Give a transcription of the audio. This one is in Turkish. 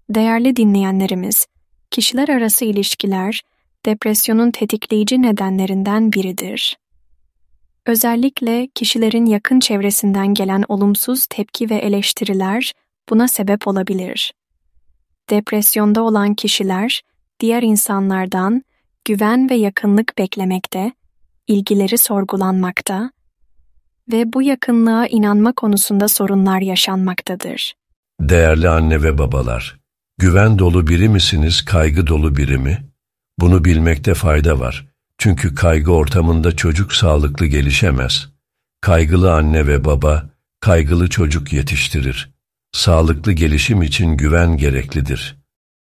Değerli dinleyenlerimiz, kişiler arası ilişkiler, depresyonun tetikleyici nedenlerinden biridir. Özellikle kişilerin yakın çevresinden gelen olumsuz tepki ve eleştiriler buna sebep olabilir. Depresyonda olan kişiler, diğer insanlardan güven ve yakınlık beklemekte, ilgileri sorgulanmakta ve bu yakınlığa inanma konusunda sorunlar yaşanmaktadır. Değerli anne ve babalar, güven dolu biri misiniz, kaygı dolu biri mi? Bunu bilmekte fayda var. Çünkü kaygı ortamında çocuk sağlıklı gelişemez. Kaygılı anne ve baba, kaygılı çocuk yetiştirir. Sağlıklı gelişim için güven gereklidir.